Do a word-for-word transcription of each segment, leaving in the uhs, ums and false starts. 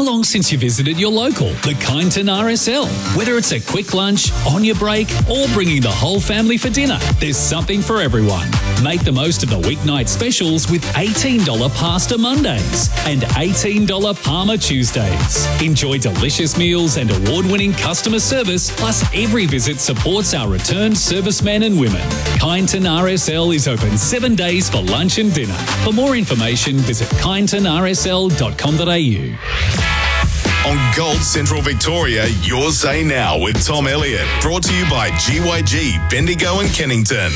long since you visited your local, the Kyneton R S L? Whether it's a quick lunch, on your break, or bringing the whole family for dinner, there's something for everyone. Make the most of the weeknight specials with eighteen dollars Pasta Mondays and eighteen dollars Parma Tuesdays. Enjoy delicious meals and award-winning customer service, plus every visit supports our returned servicemen and women. Kyneton R S L is open seven days for lunch and dinner. For more information, visit kyneton r s l dot com dot a u. On Gold Central Victoria, your say now with Tom Elliott. Brought to you by G Y G, Bendigo and Kennington.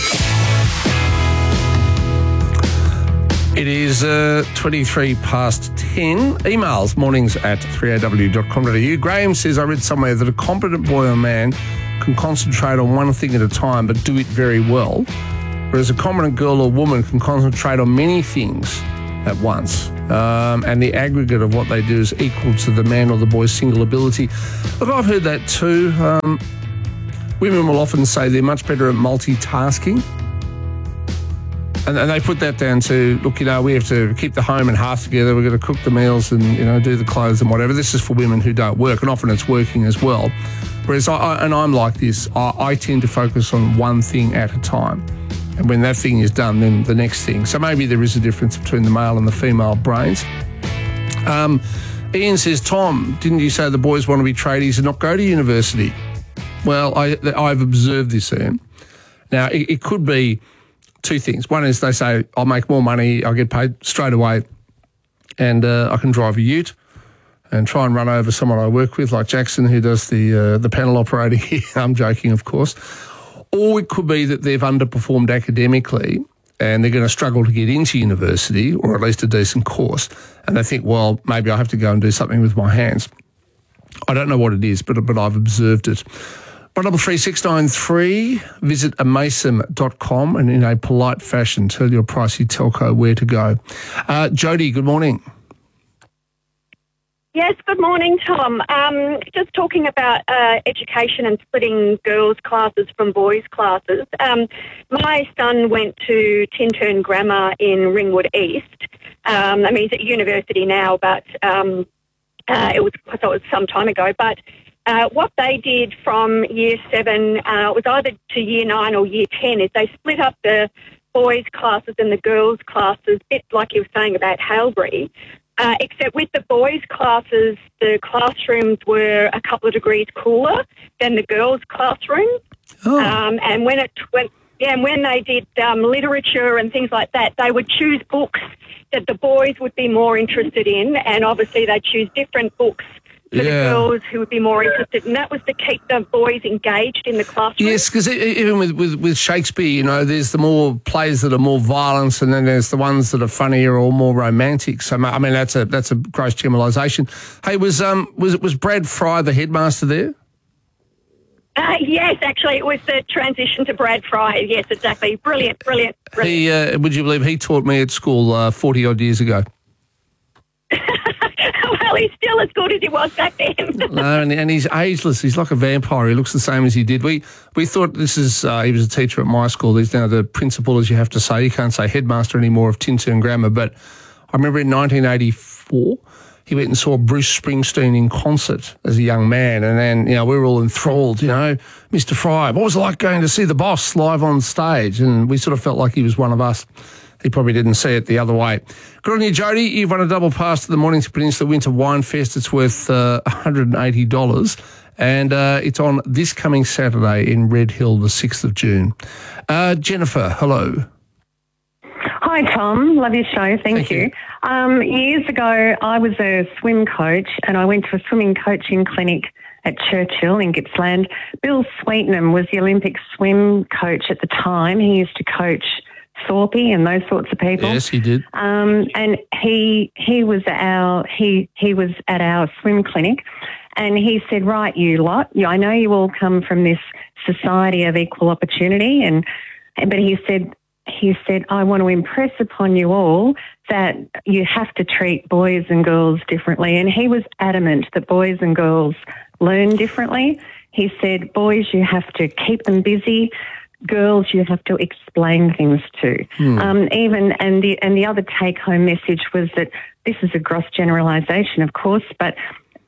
It is uh, twenty-three past ten. Emails, mornings at three a w dot com dot a u. Graham says, I read somewhere that a competent boy or man can concentrate on one thing at a time but do it very well, whereas a competent girl or woman can concentrate on many things at once. Um, and the aggregate of what they do is equal to the man or the boy's single ability. Look, I've heard that too. Um, women will often say they're much better at multitasking. And, and they put that down to, look, you know, we have to keep the home and hearth together. We've got to cook the meals and, you know, do the clothes and whatever. This is for women who don't work, and often it's working as well. Whereas I, I and I'm like this, I, I tend to focus on one thing at a time. And when that thing is done, then the next thing. So maybe there is a difference between the male and the female brains. Um, Ian says, Tom, didn't you say the boys want to be tradies and not go to university? Well, I, I've observed this, Ian. Now, it, it could be two things. One is they say, I'll make more money, I'll get paid straight away, and uh, I can drive a ute and try and run over someone I work with, like Jackson, who does the uh, the panel operating here. I'm joking, of course. Or it could be that they've underperformed academically and they're going to struggle to get into university, or at least a decent course, and they think, well, maybe I have to go and do something with my hands. I don't know what it is, but but I've observed it. one double three six nine three, visit amasim dot com and in a polite fashion tell your pricey telco where to go. Uh, Jody, good morning. Yes, good morning, Tom. Um, just talking about uh, education and splitting girls' classes from boys' classes. Um, my son went to Tintern Grammar in Ringwood East. Um, I mean, he's at university now, but um, uh, it was I thought it was some time ago. But uh, what they did from year seven uh, was either to year nine or year ten is they split up the boys' classes and the girls' classes, a bit like you were saying about Halbury. Uh, except with the boys' classes, the classrooms were a couple of degrees cooler than the girls' classrooms. Oh. Um, and when it went, yeah, and when they did um, literature and things like that, they would choose books that the boys would be more interested in, and obviously they'd choose different books for yeah. the girls who would be more interested, and that was to keep the boys engaged in the classroom. Yes, because even with, with, with Shakespeare, you know, there's the more plays that are more violent, and then there's the ones that are funnier or more romantic. So, I mean, that's a that's a gross generalisation. Hey, was um was it was Brad Fry the headmaster there? Uh, yes, actually, it was the transition to Brad Fry. Yes, exactly. Brilliant, brilliant, brilliant. He, uh, would you believe he taught me at school uh, forty odd years ago? Well, he's still as good as he was back then. No, and, and he's ageless. He's like a vampire. He looks the same as he did. We we thought this is, uh, he was a teacher at my school. He's now the principal, as you have to say. You can't say headmaster anymore of Tintern Grammar. But I remember in nineteen eighty-four, he went and saw Bruce Springsteen in concert as a young man. And then, you know, we were all enthralled, you know, Mister Fry, what was it like going to see the boss live on stage? And we sort of felt like he was one of us. He probably didn't see it the other way. Good on you, Jody. You've won a double pass to the Mornington Peninsula Winter Wine Fest. It's worth uh, one hundred eighty dollars. And uh, it's on this coming Saturday in Red Hill, the sixth of June. Uh, Jennifer, hello. Hi, Tom. Love your show. Thank, Thank you. you. Um, years ago, I was a swim coach, and I went to a swimming coaching clinic at Churchill in Gippsland. Bill Sweetenham was the Olympic swim coach at the time. He used to coach Thorpe and those sorts of people. Yes, he did. Um, and he he was our he he was at our swim clinic, and he said, "Right, you lot, I know you all come from this society of equal opportunity," and but he said he said, "I want to impress upon you all that you have to treat boys and girls differently." And he was adamant that boys and girls learn differently. He said, "Boys, you have to keep them busy. Girls, you have to explain things to." Hmm. Um, even and the and the other take-home message was that this is a gross generalisation, of course, but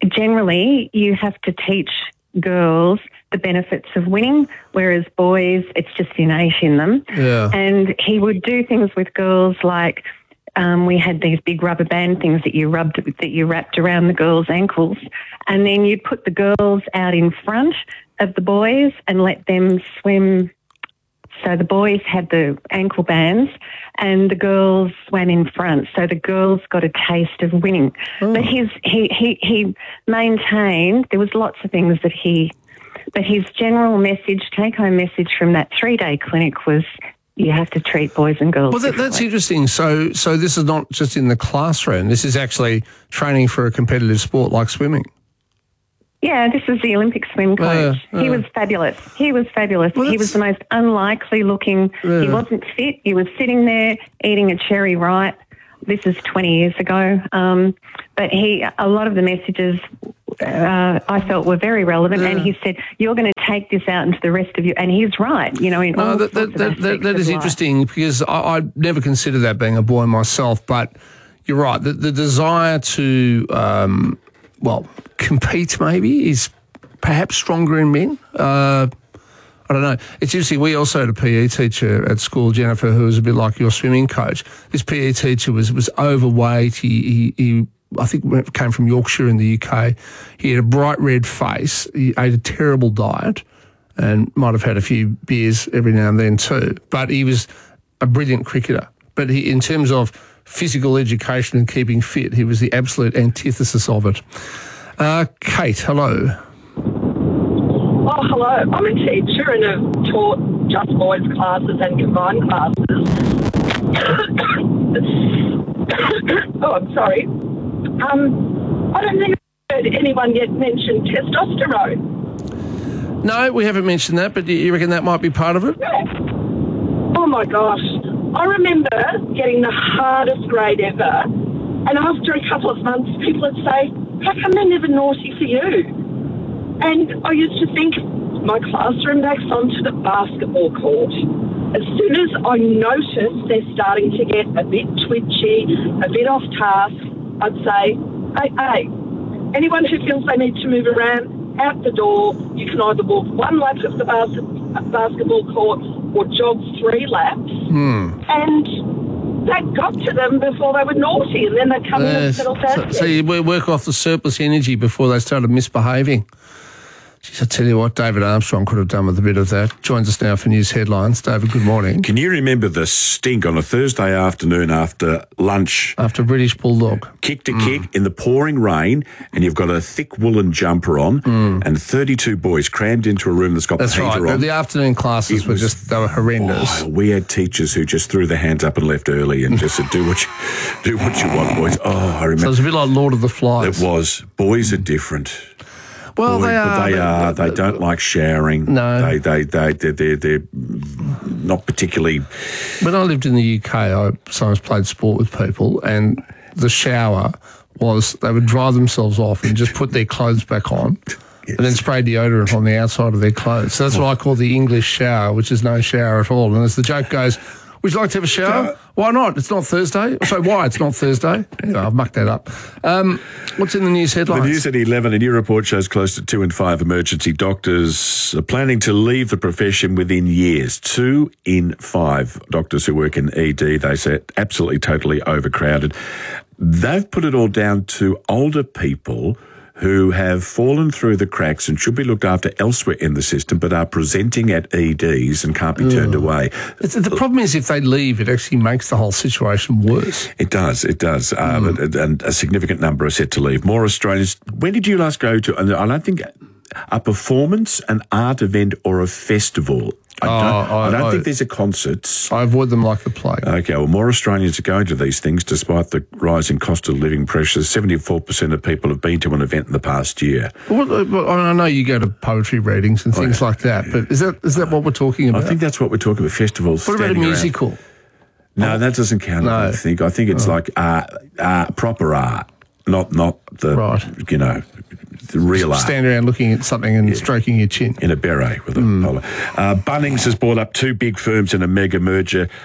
generally you have to teach girls the benefits of winning, whereas boys, it's just innate in them. Yeah. And he would do things with girls like um, we had these big rubber band things that you rubbed that you wrapped around the girls' ankles, and then you'd put the girls out in front of the boys and let them swim. So the boys had the ankle bands and the girls swam in front. So the girls got a taste of winning. Oh. But his, he, he, he maintained, there was lots of things that he, but his general message, take-home message from that three-day clinic was you have to treat boys and girls Well, that, that's differently. interesting. So, so this is not just in the classroom. This is actually training for a competitive sport like swimming. Yeah, this was the Olympic swim coach. Uh, uh. He was fabulous. He was fabulous. Well, he was the most unlikely looking. Yeah. He wasn't fit. He was sitting there eating a cherry ripe. This is twenty years ago. Um, but he, a lot of the messages uh, I felt were very relevant. Yeah. And he said, you're going to take this out into the rest of you. And he's right, you know, in No, all that, sorts that, of that, that, aspects that of is life. interesting because I, I never considered that being a boy myself, but you're right. The, the desire to, um, well, compete maybe is perhaps stronger in men. Uh, I don't know. It's interesting. We also had a P E teacher at school, Jennifer, who was a bit like your swimming coach. This P E teacher was was overweight. He, he, he I think, came from Yorkshire in the U K. He had a bright red face. He ate a terrible diet and might have had a few beers every now and then too. But he was a brilliant cricketer. But he, in terms of physical education and keeping fit, he was the absolute antithesis of it. Uh, Kate, hello. Oh, hello. I'm a teacher and have taught just boys classes and combined classes. oh, I'm sorry. Um, I don't think I've heard anyone yet mention testosterone. No, we haven't mentioned that, but you reckon that might be part of it? Yeah. Oh, my gosh. I remember getting the hardest grade ever, and after a couple of months, people would say, how come they're never naughty for you? And I used to think, my classroom backs onto the basketball court. As soon as I notice they're starting to get a bit twitchy, a bit off task, I'd say, hey, hey, anyone who feels they need to move around, out the door, you can either walk one lap of the bas- basketball court or jog three laps. Hmm. And that got to them before they were naughty, and then they'd come in and Yes. settle down. So, so you work off the surplus energy before they started misbehaving. Jeez, I tell you what, David Armstrong could have done with a bit of that. Joins us now for news headlines. David, good morning. Can you remember the stink on a Thursday afternoon after lunch? After British Bulldog. Kick to kick in the pouring rain, and you've got a thick woolen jumper on, and thirty-two boys crammed into a room that's got That's the right. heater on. The afternoon classes It were was- just, they were horrendous. Oh, we had teachers who just threw their hands up and left early and just said, do what you, do what you want, boys. Oh, I So it remember. was a bit like Lord of the Flies. It was. Boys are different. Well, Boy, they are. They are. They don't like showering. No. They, they, they, they're, they're, they're not particularly... When I lived in the U K, I sometimes played sport with people, and the shower was they would dry themselves off and just put their clothes back on, Yes. and then spray deodorant on the outside of their clothes. So that's what I call the English shower, which is no shower at all. And as the joke goes, would you like to have a shower? Why not? It's not Thursday. So why? It's not Thursday. Anyway, I've mucked that up. Um, what's in the news headlines? The news at eleven, a new report shows close to two in five emergency doctors are planning to leave the profession within years. Two in five doctors who work in E D, they say, absolutely totally overcrowded. They've put it all down to older people who have fallen through the cracks and should be looked after elsewhere in the system, but are presenting at E Ds and can't be turned away. It's- the problem is if they leave, it actually makes the whole situation worse. It does, it does. Um, and, and a significant number are set to leave. More Australians. When did you last go to, and I don't think, a performance, an art event or a festival? I don't, Oh, I- I don't I- think these are concerts. I avoid them like the plague. Okay, well, more Australians are going to these things despite the rising cost of living pressures. seventy-four percent of people have been to an event in the past year. Well, well, I know you go to poetry readings and things like that, but is that is that what we're talking I about? think that's what we're talking about, festivals. What about a standing around. musical? No, that doesn't count, I No. don't think. I think it's like art, art, proper art, not not the, Right. you know, the real art. Stand around looking at something and stroking your chin. In a beret with a polo. Uh, Bunnings has bought up two big firms in a mega merger.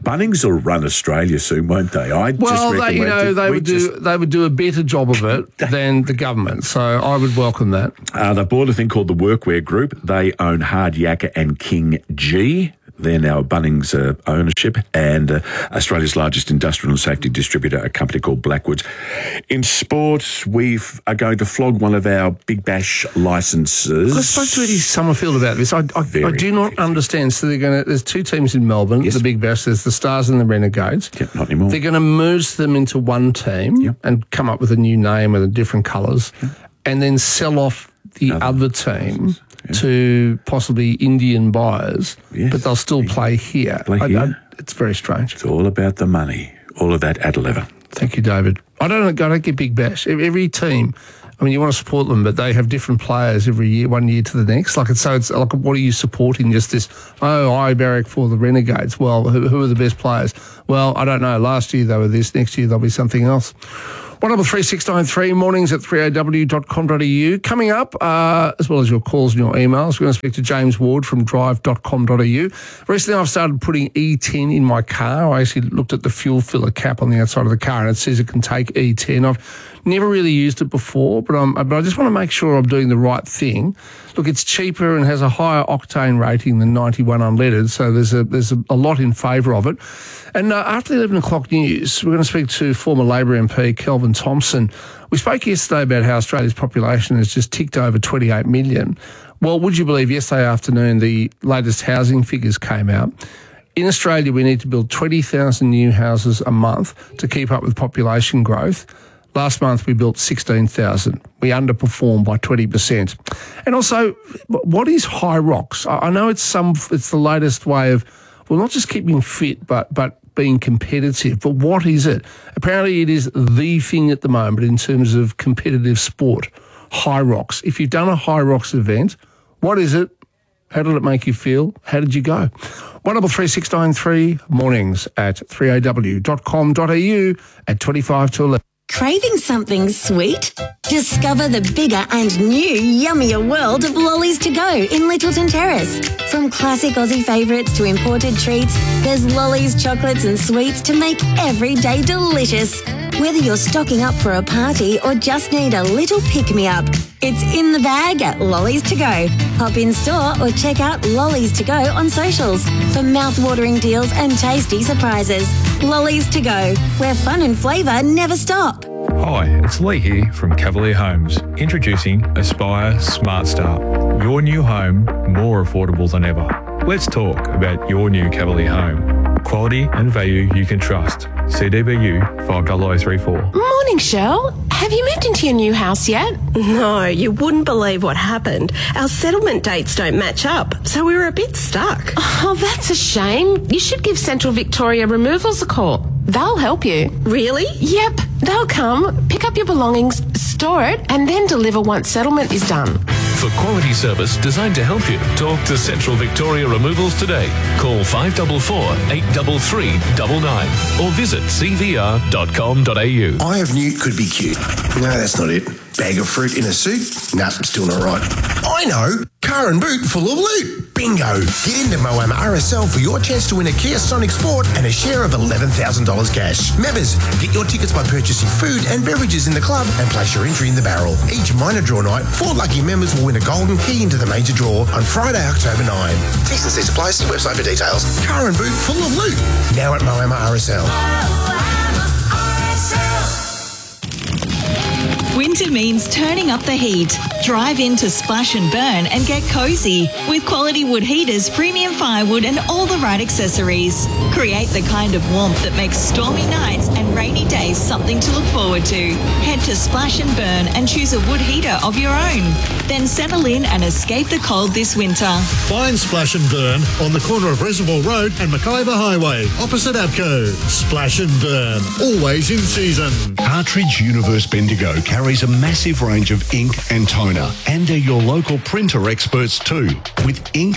Bunnings will run Australia soon, won't they? I Well, just they, reckon you we know, do- they we would do just- they would do a better job of it than the government. So I would welcome that. Uh, they bought a thing called the Workwear Group. They own Hard Yakka and King G. They're now Bunnings uh, ownership, and uh, Australia's largest industrial and safety distributor, a company called Blackwoods. In sport, we are going to flog one of our Big Bash licenses. I spoke to Eddie Summerfield about this. I, I, I Very do not understand. So they're going to. There's two teams in Melbourne. Yes. The Big Bash. There's the Stars and the Renegades. Yeah, not anymore. They're going to merge them into one team Yep. and come up with a new name with different colours, and then sell off the Other other team licenses, yeah. to possibly Indian buyers, Yes. but they'll still play here. Play I- here. I- it's very strange. It's all about the money. All of that at eleven. Thank you, David. I don't, I don't get Big Bash. Every team, I mean, you want to support them, but they have different players every year, one year to the next. Like it's, so it's like, what are you supporting? Just this, oh, I barrack for the Renegades. Well, who, who are the best players? Well, I don't know. Last year they were this. Next year they'll be something else. one double three six nine three, mornings at three a w dot com dot a u. Coming up, uh, as well as your calls and your emails, we're going to speak to James Ward from drive dot com dot a u. Recently, I've started putting E ten in my car. I actually looked at the fuel filler cap on the outside of the car, and it says it can take E ten. I've never really used it before, but, I'm, but I just want to make sure I'm doing the right thing. Look, it's cheaper and has a higher octane rating than ninety-one unleaded, so there's a there's a, a lot in favour of it. And uh, after the eleven o'clock news, we're going to speak to former Labor M P Kelvin Thompson. We spoke yesterday about how Australia's population has just ticked over twenty-eight million. Well, would you believe yesterday afternoon the latest housing figures came out? In Australia, we need to build twenty thousand new houses a month to keep up with population growth. Last month, we built sixteen thousand. We underperformed by twenty percent. And also, what is High Rocks? I know it's some. It's the latest way of, well, not just keeping fit, but but being competitive. But what is it? Apparently, it is the thing at the moment in terms of competitive sport. High Rocks. If you've done a High Rocks event, what is it? How did it make you feel? How did you go? one double three six nine three, mornings at three a w dot com dot a u at twenty-five to eleven. Craving something sweet? Discover the bigger and new yummier world of Lollies to Go in Littleton Terrace. From classic Aussie favourites to imported treats, there's Lollies, chocolates and sweets to make every day delicious. Whether you're stocking up for a party or just need a little pick-me-up, it's in the bag at Lollies to Go. Hop in store or check out Lollies to Go on socials for mouth-watering deals and tasty surprises. Lollies to Go, where fun and flavour never stop. Hi, it's Lee here from Cavalier Homes, introducing Aspire Smart Start. Your new home, more affordable than ever. Let's talk about your new Cavalier home. Quality and value you can trust. C D B U five zero zero three four. Morning, Shell. Have you moved into your new house yet? No, you wouldn't believe what happened. Our settlement dates don't match up, so we were a bit stuck. Oh, that's a shame. You should give Central Victoria Removals a call. They'll help you. Really? Yep. They'll come, pick up your belongings, store it, and then deliver once settlement is done. For quality service designed to help you, talk to Central Victoria Removals today. Call five four four, eight three three, nine nine or visit c v r dot com dot a u. Eye of Newt could be cute. No, that's not it. Bag of fruit in a suit? Nah, still not right. I know! Car and boot full of loot. Bingo! Get into Moama R S L for your chance to win a Kia Sonic Sport and a share of eleven thousand dollars cash. Members, get your tickets by purchasing food and beverages in the club and place your entry in the barrel. Each minor draw night, four lucky members will win a golden key into the major draw on Friday, October ninth. T's and C's apply. See website for details. Car and boot full of loot. Now at Moama R S L. Winter means turning up the heat. Drive into Splash and Burn and get cozy with quality wood heaters, premium firewood and all the right accessories. Create the kind of warmth that makes stormy nights and rainy days something to look forward to. Head to Splash and Burn and choose a wood heater of your own. Then settle in and escape the cold this winter. Find Splash and Burn on the corner of Reservoir Road and Mackayba Highway, opposite Abco. Splash and Burn, always in season. Cartridge Universe Bendigo carries a massive range of ink and toner, and they're your local printer experts too, with ink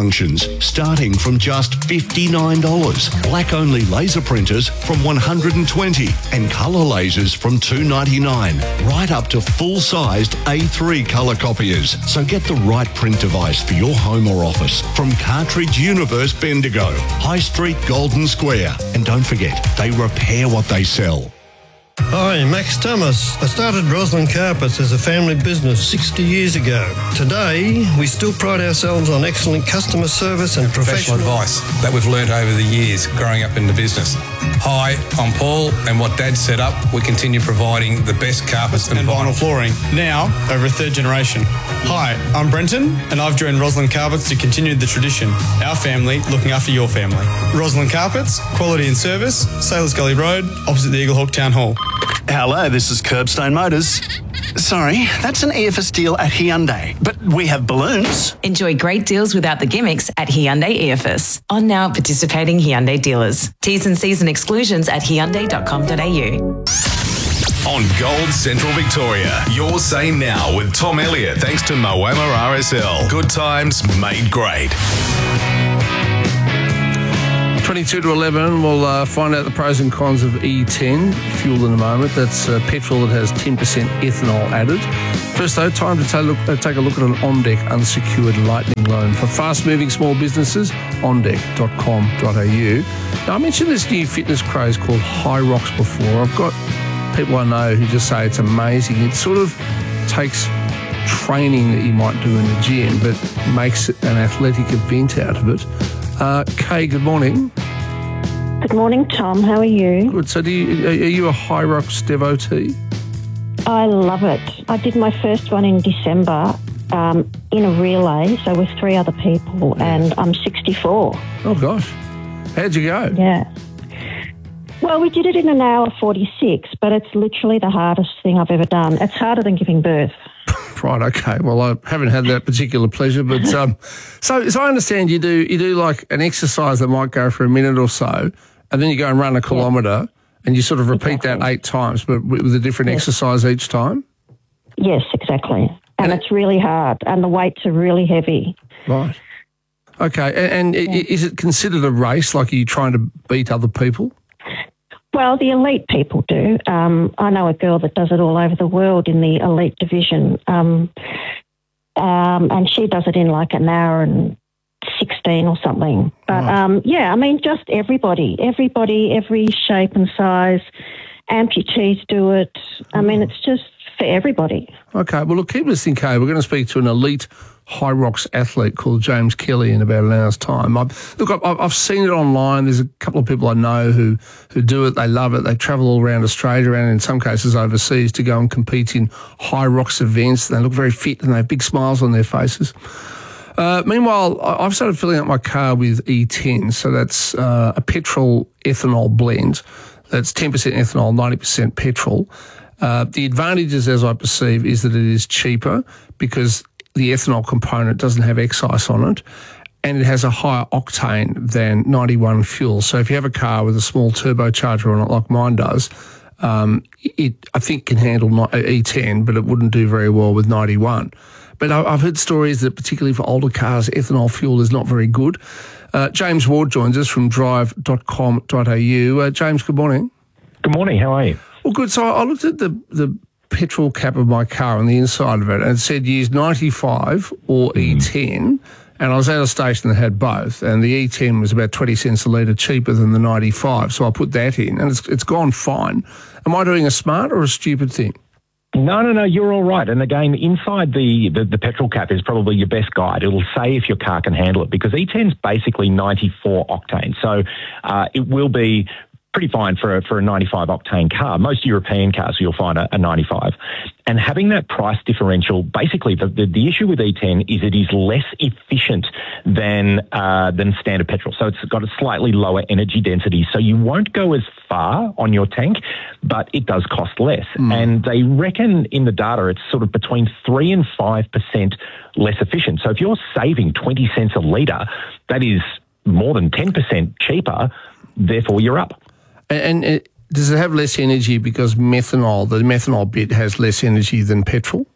multifunctions starting from just fifty-nine dollars. Black-only laser printers from one hundred twenty twenty and colour lasers from two ninety-nine, right up to full-sized A three colour copiers. So get the right print device for your home or office from Cartridge Universe Bendigo, High Street, Golden Square. And don't forget, they repair what they sell. Hi, Max Thomas. I started Roslyn Carpets as a family business sixty years ago. Today, we still pride ourselves on excellent customer service and professional, professional advice that we've learnt over the years growing up in the vision. Hi, I'm Paul, and what Dad set up, we continue providing the best carpets and, and vinyl. vinyl flooring, now over a third generation. Hi, I'm Brenton, and I've joined Roslyn Carpets to continue the tradition. Our family looking after your family. Roslyn Carpets, quality and service, Sailors Gully Road, opposite the Eaglehawk Town Hall. Hello, this is Curbstone Motors. Sorry, that's an E F S deal at Hyundai, but we have balloons. Enjoy great deals without the gimmicks at Hyundai E F S. On now participating Hyundai dealers. T's and C's and exclusions at hyundai dot com dot a u. On Gold Central Victoria, your say now with Tom Elliott, thanks to Moama R S L. Good times made great. twenty-two to eleven, we'll uh, find out the pros and cons of E ten fuel in a moment. That's uh, petrol that has ten percent ethanol added. First, though, time to take a look, uh, take a look at an OnDeck unsecured lightning loan for fast-moving small businesses, on deck dot com dot a u. Now, I mentioned this new fitness craze called High Rocks before. I've got people I know who just say it's amazing. It sort of takes training that you might do in the gym, but makes it an athletic event out of it. Uh, Kay, good morning. Good morning, Tom. How are you? Good. So do you, are you a High Rocks devotee? I love it. I did my first one in December um, in a relay, so with three other people, and I'm sixty-four. Oh, gosh. How'd you go? Yeah. Well, we did it in an hour forty-six, but it's literally the hardest thing I've ever done. It's harder than giving birth. Right, okay. Well, I haven't had that particular pleasure, but um, so so I understand you do you do like an exercise that might go for a minute or so, and then you go and run a kilometre, yeah. and you sort of repeat exactly. that eight times, but with a different yes. exercise each time? Yes, exactly. And, and it's really hard, and the weights are really heavy. Right. Okay, and, and yeah. is it considered a race, like are you trying to beat other people? Well, the elite people do. Um, I know a girl that does it all over the world in the elite division, um, um, and she does it in like an hour and sixteen or something. But, right. um, yeah, I mean, just everybody, everybody, every shape and size. Amputees do it. I mean, it's just for everybody. Okay, well, look, keep listening, Kay. We're going to speak to an elite High Rocks athlete called James Kelly in about an hour's time. I've, look, I've, I've seen it online. There's a couple of people I know who, who do it. They love it. They travel all around Australia and in some cases overseas to go and compete in High Rocks events. They look very fit and they have big smiles on their faces. Uh, meanwhile, I've started filling up my car with E ten, so that's uh, a petrol ethanol blend. That's ten percent ethanol, ninety percent petrol. Uh, the advantages, as I perceive, is that it is cheaper because the ethanol component doesn't have excise on it, and it has a higher octane than ninety-one fuel. So if you have a car with a small turbocharger on it like mine does, um, it I think can handle E ten, but it wouldn't do very well with ninety-one. But I've heard stories that particularly for older cars, ethanol fuel is not very good. Uh, James Ward joins us from drive dot com dot a u. Uh, James, good morning. Good morning. How are you? Well, good. So I looked at the the petrol cap of my car on the inside of it and it said use ninety-five or mm. E ten, and I was at a station that had both, and the E ten was about twenty cents a litre cheaper than the ninety-five, so I put that in and it's, it's gone fine. Am I doing a smart or a stupid thing? No, no, no, you're all right. And again, inside the, the, the petrol cap is probably your best guide. It'll say if your car can handle it, because E ten is basically ninety-four octane, so uh, it will be pretty fine for a, for a ninety-five octane car. Most European cars you'll find a, a ninety-five. And having that price differential, basically the, the, the issue with E ten is it is less efficient than uh, than standard petrol. So it's got a slightly lower energy density. So you won't go as far on your tank, but it does cost less. Mm. And they reckon in the data it's sort of between three and five percent less efficient. So if you're saving twenty cents a litre, that is more than ten percent cheaper, therefore you're up. And it, does it have less energy because methanol, the methanol bit has less energy than petrol?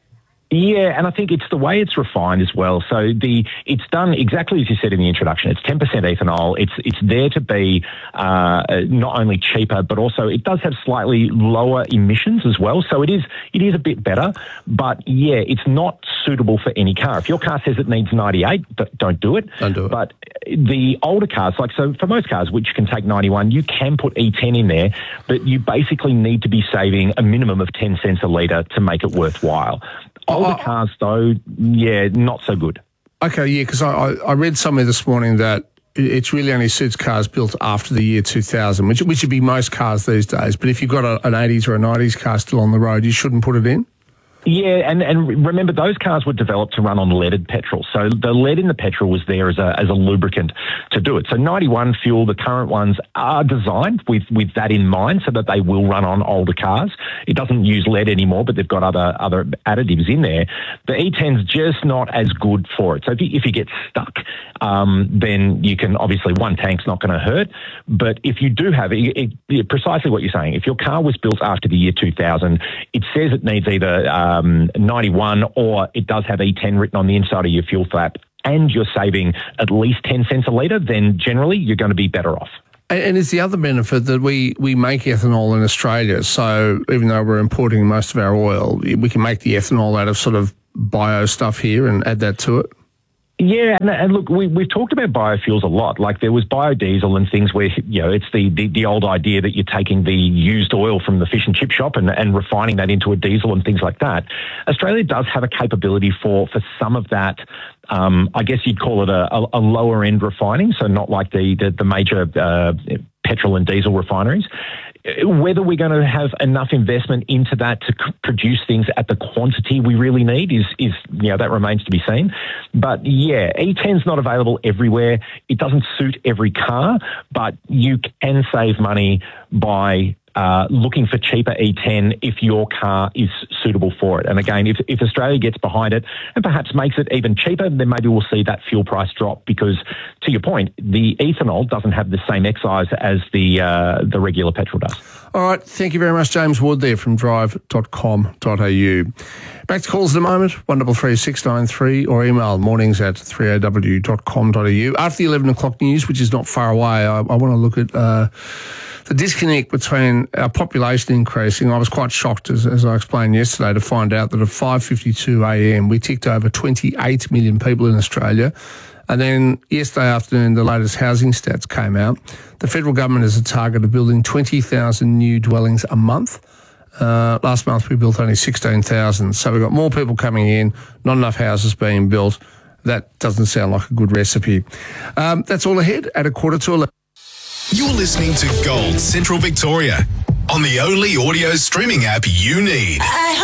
Yeah, and I think it's the way it's refined as well. So the it's done exactly as you said in the introduction. It's ten percent ethanol. It's it's there to be uh, not only cheaper, but also it does have slightly lower emissions as well. So it is it is a bit better. But yeah, it's not suitable for any car. If your car says it needs ninety-eight, don't do it. Don't do it. But the older cars, like so for most cars which can take ninety-one, you can put E ten in there, but you basically need to be saving a minimum of ten cents a litre to make it worthwhile. Older cars, though, yeah, not so good. Okay, yeah, because I, I, I read somewhere this morning that it really only suits cars built after the year two thousand, which, which would be most cars these days. But if you've got a, an eighties or a nineties car still on the road, you shouldn't put it in? Yeah, and, and remember, those cars were developed to run on leaded petrol. So the lead in the petrol was there as a as a lubricant to do it. So ninety-one fuel, the current ones, are designed with, with that in mind so that they will run on older cars. It doesn't use lead anymore, but they've got other other additives in there. The E ten's just not as good for it. So if you, if you get stuck, um, then you can, obviously, one tank's not going to hurt. But if you do have it, it, it, precisely what you're saying, if your car was built after the year two thousand, it says it needs either Um, Um, ninety-one, or it does have E ten written on the inside of your fuel flap, and you're saving at least ten cents a litre, then generally you're going to be better off. And, and it's the other benefit that we, we make ethanol in Australia. So even though we're importing most of our oil, we can make the ethanol out of sort of bio stuff here and add that to it. Yeah, and, and look, we, we've talked about biofuels a lot. Like there was biodiesel and things where, you know, it's the, the, the old idea that you're taking the used oil from the fish and chip shop and, and refining that into a diesel and things like that. Australia does have a capability for, for some of that. Um, I guess you'd call it a, a, a lower end refining, so not like the, the, the major uh, petrol and diesel refineries. Whether we're going to have enough investment into that to c- produce things at the quantity we really need is, is, you know, that remains to be seen. But yeah, E ten's not available everywhere. It doesn't suit every car, but you can save money by Uh, looking for cheaper E ten if your car is suitable for it. And again, if, if Australia gets behind it and perhaps makes it even cheaper, then maybe we'll see that fuel price drop because, to your point, the ethanol doesn't have the same excise as the uh, the regular petrol does. All right. Thank you very much, James Wood there from drive dot com dot a u. Back to calls in a moment, one double three six nine three, or email mornings at three a w dot com dot a u. After the eleven o'clock news, which is not far away, I, I want to look at uh, the disconnect between our population increasing. I was quite shocked, as, as I explained yesterday, to find out that at five fifty-two a m we ticked over twenty-eight million people in Australia. And then yesterday afternoon, the latest housing stats came out. The federal government has a target of building twenty thousand new dwellings a month. Uh, last month we built only sixteen thousand. So we've got more people coming in, not enough houses being built. That doesn't sound like a good recipe. Um, that's all ahead at a quarter to eleven. You're listening to Gold Central Victoria on the only audio streaming app you need.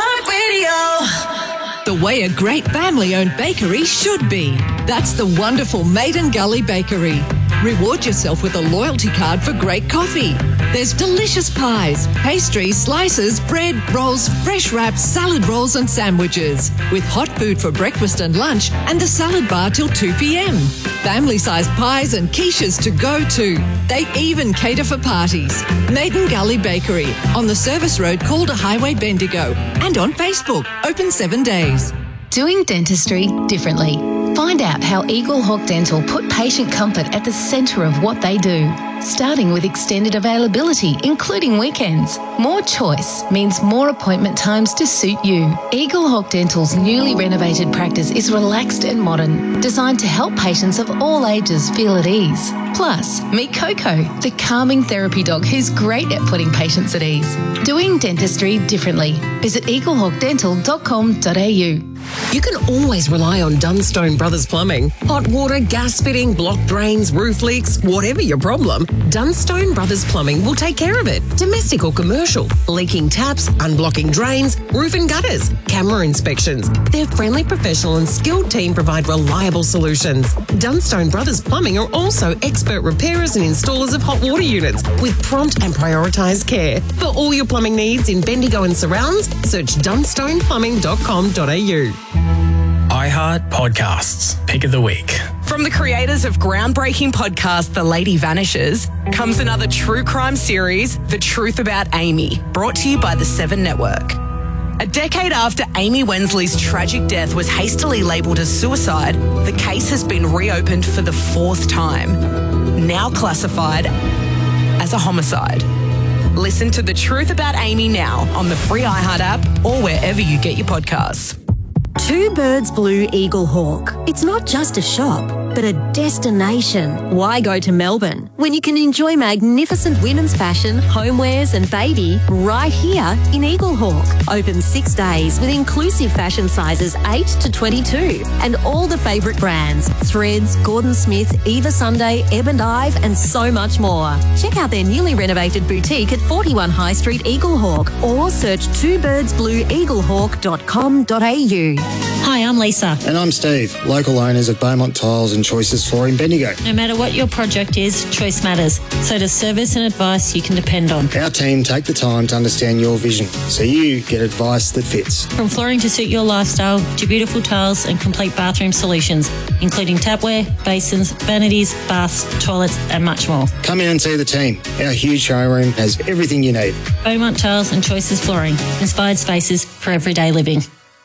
iHeartRadio. The way a great family-owned bakery should be. That's the wonderful Maiden Gully Bakery. Reward yourself with a loyalty card for great coffee. There's delicious pies, pastries, slices, bread, rolls, fresh wraps, salad rolls and sandwiches. With hot food for breakfast and lunch and the salad bar till two p m. Family-sized pies and quiches to go to. They even cater for parties. Maiden Gully Bakery on the Service Road, Calder Highway, Bendigo. And on Facebook, open seven days. Doing dentistry differently. Find out how Eagle Hawk Dental put patient comfort at the centre of what they do. Starting with extended availability, including weekends. More choice means more appointment times to suit you. Eagle Hawk Dental's newly renovated practice is relaxed and modern, designed to help patients of all ages feel at ease. Plus, meet Coco, the calming therapy dog who's great at putting patients at ease. Doing dentistry differently. Visit eagle hawk dental dot com dot a u. You can always rely on Dunstone Brothers Plumbing. Hot water, gas fitting, blocked drains, roof leaks, whatever your problem, Dunstone Brothers Plumbing will take care of it. Domestic or commercial, leaking taps, unblocking drains, roof and gutters, camera inspections. Their friendly, professional and skilled team provide reliable solutions. Dunstone Brothers Plumbing are also expert repairers and installers of hot water units with prompt and prioritised care. For all your plumbing needs in Bendigo and surrounds, search dunstone plumbing dot com dot a u. iHeart Podcasts, Pick of the Week. From the creators of groundbreaking podcast The Lady Vanishes comes another true crime series, The Truth About Amy, brought to you by the Seven Network. A decade after Amy Wensley's tragic death was hastily labelled as suicide, the case has been reopened for the fourth time, now classified as a homicide. Listen to The Truth About Amy now on the free iHeart app or wherever you get your podcasts. Two Birds Blue Eagle Hawk. It's not just a shop, but a destination. Why go to Melbourne when you can enjoy magnificent women's fashion, homewares and baby right here in Eagle Hawk? Open six days with inclusive fashion sizes eight to twenty-two and all the favourite brands, Threads, Gordon Smith, Eva Sunday, Ebb and Ive and so much more. Check out their newly renovated boutique at forty-one High Street, Eagle Hawk, or search two birds blue eagle hawk dot com dot a u. Hi, I'm Lisa. And I'm Steve, local owners of Beaumont Tiles and Choices Flooring Bendigo. No matter what your project is, choice matters. So does service and advice you can depend on. Our team take the time to understand your vision, so you get advice that fits. From flooring to suit your lifestyle, to beautiful tiles and complete bathroom solutions, including tapware, basins, vanities, baths, toilets and much more. Come in and see the team. Our huge showroom has everything you need. Beaumont Tiles and Choices Flooring. Inspired spaces for everyday living.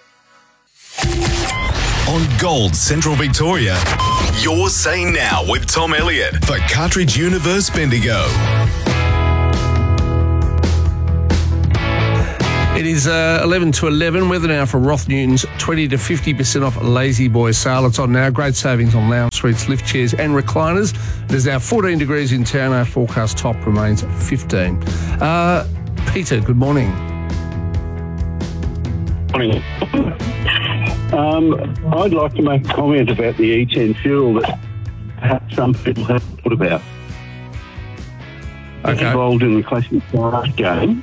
On Gold Central Victoria, Your Say Now with Tom Elliott for Cartridge Universe Bendigo. It is uh, eleven to eleven. Weather now for Roth Newton's twenty to fifty percent off Lazy Boy sale. It's on now. Great savings on lounge suites, lift chairs and recliners. It is now fourteen degrees in town. Our forecast top remains fifteen. Uh, Peter, good morning. Morning. Um, I'd like to make a comment about the E ten fuel that perhaps some people haven't thought about. Okay. Involved in the classic car game.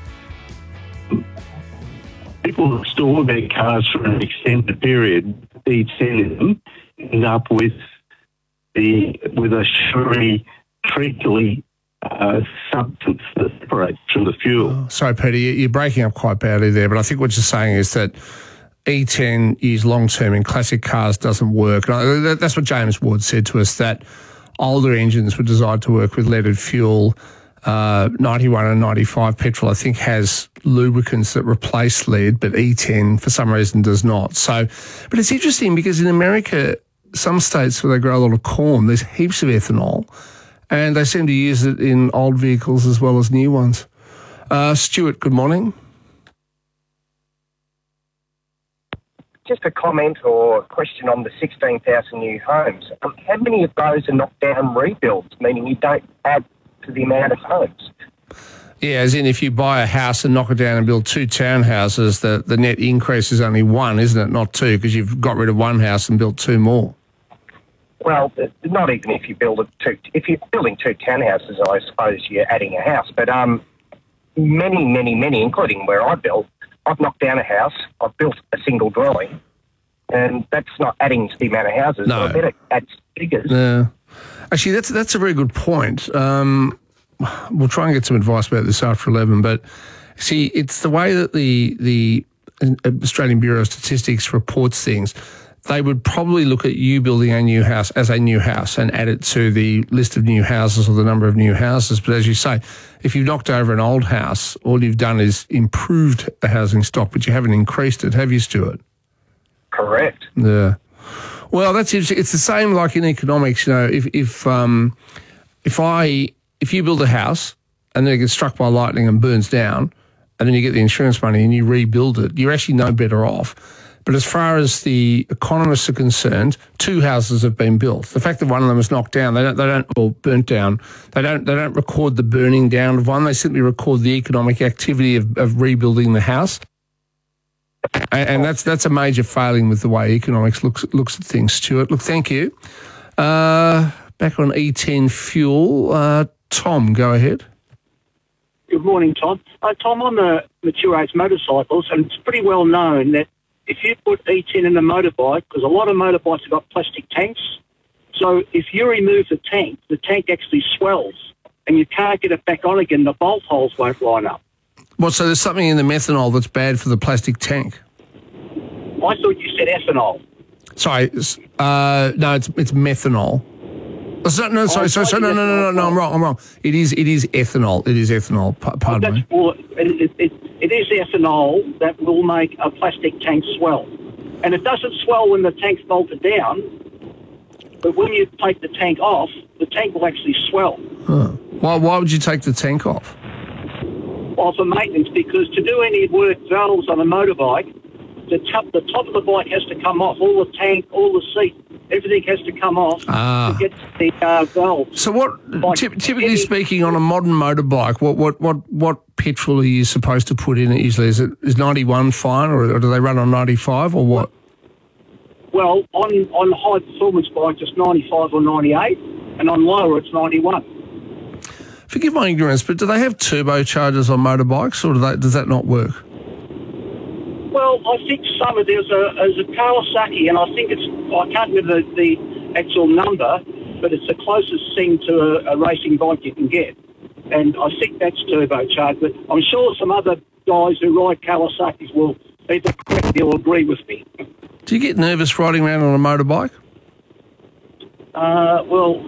People who store their cars for an extended period, E ten in them, end up with the with a sugary, treacly uh, substance that separates from the fuel. Sorry, Peter, you're breaking up quite badly there, but I think what you're saying is that E ten is long-term in classic cars doesn't work. And that's what James Ward said to us, that older engines were designed to work with leaded fuel. Uh, ninety-one and ninety-five petrol, I think, has lubricants that replace lead, but E ten, for some reason, does not. So, but it's interesting because in America, some states where they grow a lot of corn, there's heaps of ethanol, and they seem to use it in old vehicles as well as new ones. Uh, Stuart, good morning. Just a comment or a question on the sixteen thousand new homes. Um, how many of those are knocked down rebuilds, meaning you don't add to the amount of homes? Yeah, as in if you buy a house and knock it down and build two townhouses, the, the net increase is only one, isn't it? Not two, because you've got rid of one house and built two more. Well, not even if you build a two. If you're building two townhouses, I suppose you're adding a house. But um, many, many, many, including where I built, I've knocked down a house, I've built a single dwelling, and that's not adding to the amount of houses. No. So I bet it adds figures. Yeah. Actually, that's that's a very good point. Um, we'll try and get some advice about this after eleven, but see, it's the way that the the Australian Bureau of Statistics reports things. They would probably look at you building a new house as a new house and add it to the list of new houses or the number of new houses. But as you say, if you've knocked over an old house, all you've done is improved the housing stock, but you haven't increased it, have you, Stuart? Correct. Yeah. Well, that's interesting. It's the same like in economics. You know, if if um, if I if you build a house and then it gets struck by lightning and burns down, and then you get the insurance money and you rebuild it, you're actually no better off. But as far as the economists are concerned, two houses have been built. The fact that one of them is knocked down, they don't, they don't, or burnt down, they don't, they don't record the burning down of one. They simply record the economic activity of, of rebuilding the house. And, and that's that's a major failing with the way economics looks looks at things. Stuart, look, thank you. Uh, back on E ten fuel, uh, Tom, go ahead. Good morning, Tom. Uh, Tom, I'm a mature age motorcycles, and it's pretty well known that if you put E ten in a motorbike, because a lot of motorbikes have got plastic tanks, so if you remove the tank, the tank actually swells, and you can't get it back on again. The bolt holes won't line up. Well, so there's something in the methanol that's bad for the plastic tank? I thought you said ethanol. Sorry, uh, no, it's it's methanol. No, no, sorry, sorry, sorry, no, no, no, no, no, I'm wrong, I'm wrong. It is, it is ethanol. It is ethanol. P- pardon oh, me. Well, it, it, it, it is ethanol that will make a plastic tank swell. And it doesn't swell when the tank's bolted down, but when you take the tank off, the tank will actually swell. Huh. Why, why would you take the tank off? Well, for maintenance, because to do any work valves on a motorbike, the top, the top of the bike has to come off, all the tank, all the seat, everything has to come off Ah. to get the uh, valve. So what, Like typ- typically any- speaking, on a modern motorbike, what, what, what, what petrol are you supposed to put in it usually? Is it is ninety-one fine, or, or do they run on ninety-five, or what? Well, on, on high performance bikes, it's ninety-five or ninety-eight, and on lower, it's ninety-one. Forgive my ignorance, but do they have turbochargers on motorbikes, or do they, does that not work? Well, I think some of there's a there's a Kawasaki, and I think it's I can't remember the, the actual number, but it's the closest thing to a, a racing bike you can get, and I think that's turbocharged. But I'm sure some other guys who ride Kawasaki's will either correct me or agree with me. Do you get nervous riding around on a motorbike? Uh, well,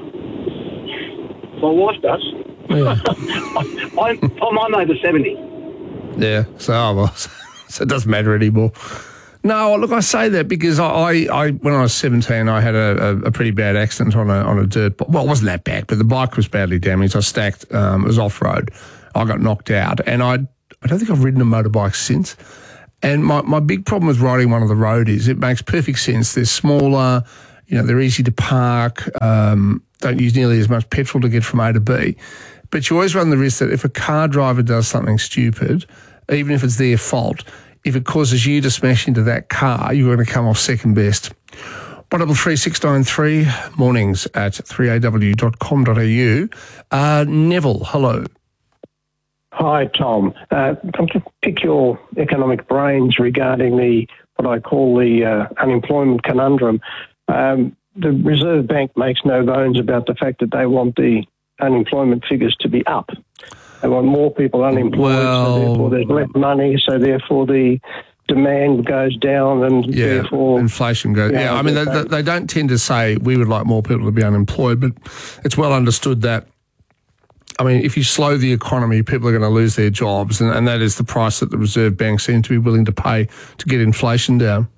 my wife does. Yeah. I'm, I'm over seventy. Yeah, so oh, well, so it doesn't matter anymore. No, look, I say that because I, I when I was seventeen, I had a, a, a pretty bad accident on a on a dirt bike. Well, it wasn't that bad, but the bike was badly damaged. I stacked. Um, it was off road. I got knocked out, and I I don't think I've ridden a motorbike since. And my, my big problem with riding one of the road is it makes perfect sense. They're smaller, you know, they're easy to park. Um, don't use nearly as much petrol to get from A to B. But you always run the risk that if a car driver does something stupid, even if it's their fault, if it causes you to smash into that car, you're going to come off second best. one double three six nine three, mornings at three a w dot com dot a u. Uh, Neville, hello. Hi, Tom. Uh, I'm to pick your economic brains regarding the what I call the uh, unemployment conundrum. Um, the Reserve Bank makes no bones about the fact that they want the unemployment figures to be up. They want more people unemployed, well, so therefore there's less money, so therefore the demand goes down and yeah, therefore... inflation goes... Yeah, yeah I mean, they, they, they don't tend to say we would like more people to be unemployed, but it's well understood that, I mean, if you slow the economy, people are going to lose their jobs, and, and that is the price that the Reserve Bank seem to be willing to pay to get inflation down.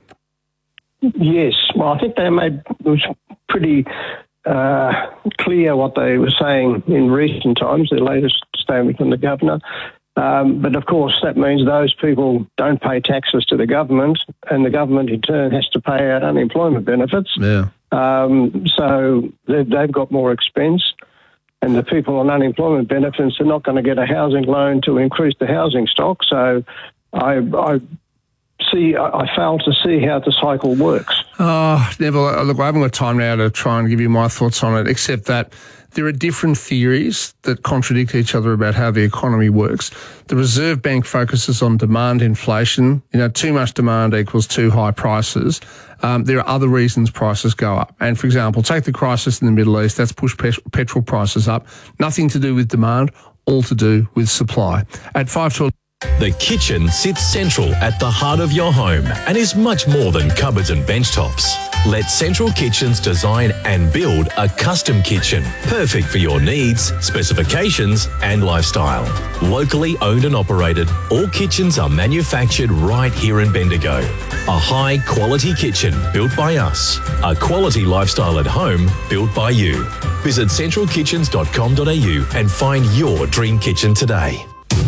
Yes, well, I think they made it was pretty uh, clear what they were saying in recent times, their latest statement from the governor. Um, but, of course, that means those people don't pay taxes to the government, and the government, in turn, has to pay out unemployment benefits. Yeah. Um, so they've, they've got more expense, and the people on unemployment benefits are not going to get a housing loan to increase the housing stock. So I... I See, I fail to see how the cycle works. Oh, Neville, look, I haven't got time now to try and give you my thoughts on it, except that there are different theories that contradict each other about how the economy works. The Reserve Bank focuses on demand inflation. You know, too much demand equals too high prices. Um, there are other reasons prices go up. And, for example, take the crisis in the Middle East. That's pushed pe- petrol prices up. Nothing to do with demand, all to do with supply. At five to The kitchen sits central at the heart of your home and is much more than cupboards and benchtops. Let Central Kitchens design and build a custom kitchen, perfect for your needs, specifications and lifestyle. Locally owned and operated, all kitchens are manufactured right here in Bendigo. A high quality kitchen built by us. A quality lifestyle at home built by you. Visit central kitchens dot com dot a u and find your dream kitchen today.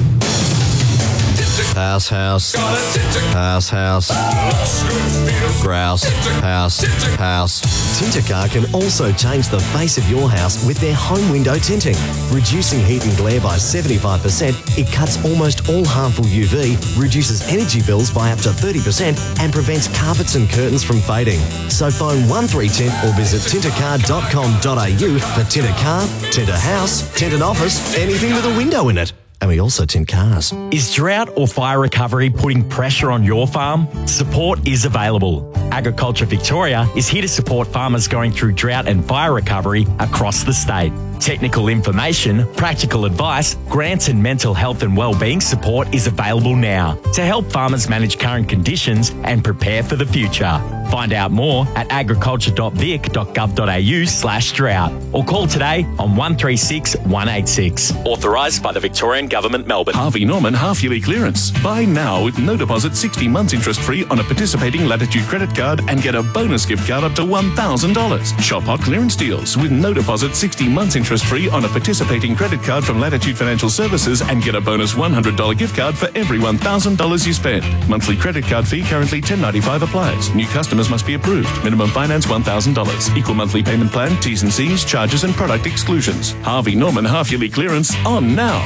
House, house, house, house, grouse, house, house. Tintercar can also change the face of your house with their home window tinting. Reducing heat and glare by seventy-five percent, it cuts almost all harmful U V, reduces energy bills by up to thirty percent and prevents carpets and curtains from fading. So phone one three tint or visit tintercar dot com dot a u for Tinter Car, Tinter House, Tinter Office, anything with a window in it. And we also tint cars. Is drought or fire recovery putting pressure on your farm? Support is available. Agriculture Victoria is here to support farmers going through drought and fire recovery across the state. Technical information, practical advice, grants and mental health and wellbeing support is available now to help farmers manage current conditions and prepare for the future. Find out more at agriculture dot vic dot gov dot a u slash drought or call today on one three six, one eight six. Authorised by the Victorian Government, Melbourne. Harvey Norman half-yearly clearance. Buy now with no deposit, sixty months interest-free on a participating Latitude credit card and get a bonus gift card up to one thousand dollars. Shop hot clearance deals with no deposit, sixty months interest-free on a participating credit card from Latitude Financial Services and get a bonus one hundred dollars gift card for every one thousand dollars you spend. Monthly credit card fee currently ten dollars ninety-five applies. New customers must be approved. Minimum finance one thousand dollars. Equal monthly payment plan, T's and C's, charges and product exclusions. Harvey Norman half-yearly clearance on now.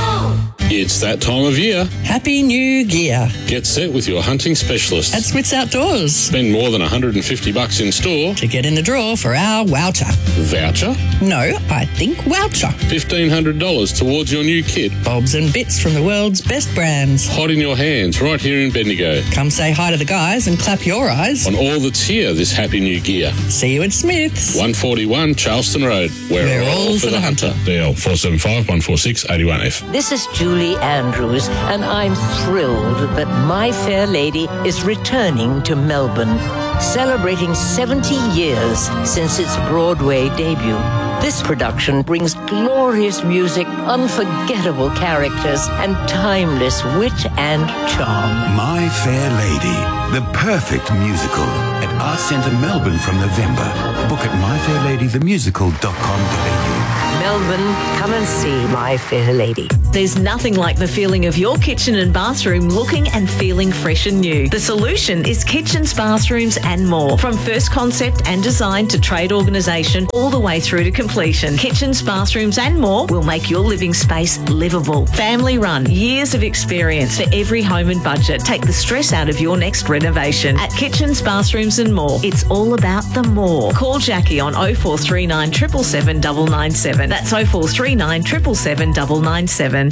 It's that time of year. Happy New Year. Get set with your hunting specialist. At Smith's Outdoors. Spend more than one hundred fifty bucks in store to get in the draw for our voucher. Voucher? No, I think voucher. fifteen hundred dollars towards your new kit. Bobs and bits from the world's best brands. Hot in your hands right here in Bendigo. Come say hi to the guys and clap your eyes on all that's here this happy new gear. See you at Smith's. one forty-one Charleston Road. We're, We're all, all for, for the, the hunter. hunter. D L four seven five, one four six, eight one F. This is Julie Andrews, and I'm thrilled that My Fair Lady is returning to Melbourne, celebrating seventy years since its Broadway debut. This production brings glorious music, unforgettable characters, and timeless wit and charm. My Fair Lady, the perfect musical at Arts Centre Melbourne from November. Book at my fair lady the musical dot com dot a u. Melbourne, come and see My Fair Lady. There's nothing like the feeling of your kitchen and bathroom looking and feeling fresh and new. The solution is kitchens, bathrooms and more. From first concept and design to trade organisation all the way through to completion. Kitchens, bathrooms and more will make your living space livable. Family run, years of experience for every home and budget. Take the stress out of your next renovation. At Kitchens, Bathrooms and More, it's all about the more. Call Jackie on oh four three nine, seven seven seven, nine nine seven. That's oh four three nine, seven seven seven, nine nine seven.